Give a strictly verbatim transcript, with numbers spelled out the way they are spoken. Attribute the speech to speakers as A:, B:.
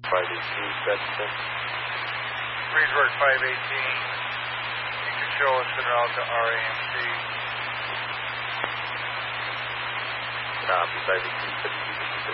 A: five eighteen, Stetson.
B: Greensburg five eighteen. You can show us en route to R A M C.
A: Copy, five eighteen,